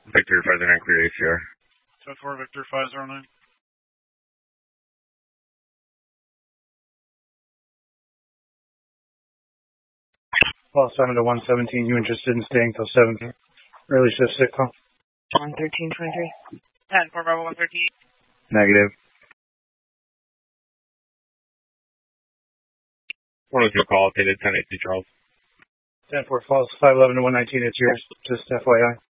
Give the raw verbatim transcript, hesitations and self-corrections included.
Victor five zero nine, clear A C R. ten four, Victor five zero nine. Call seven to one seventeen, you interested in staying till seven? Early shift sick call. one thirteen twenty-three. ten four, Bravo one thirteen. Negative. one oh two call, updated ten eighty Charles. ten four, falls five eleven to one nineteen, it's yours, just F Y I.